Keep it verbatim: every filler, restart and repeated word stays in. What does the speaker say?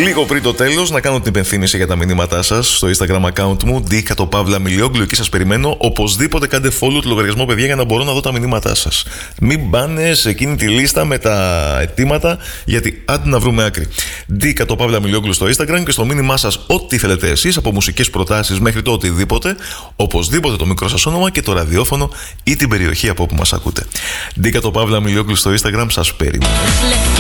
Λίγο πριν το τέλος, να κάνω την υπενθύμηση για τα μηνύματά σας στο Instagram account μου, ντι Παύλα Μιλιόγλου. Εκεί σας περιμένω. Οπωσδήποτε κάντε follow το λογαριασμό, παιδιά, για να μπορώ να δω τα μηνύματά σας. Μην πάνε σε εκείνη τη λίστα με τα αιτήματα, γιατί άντε να βρούμε άκρη. ντι Παύλα Μιλιόγλου στο Instagram και στο μήνυμά σας, ό,τι θέλετε εσείς, από μουσικές προτάσεις μέχρι το οτιδήποτε. Οπωσδήποτε το μικρό σας όνομα και το ραδιόφωνο ή την περιοχή από όπου μας ακούτε. ντι Παύλα Μιλιόγλου στο Instagram, σας περιμένω.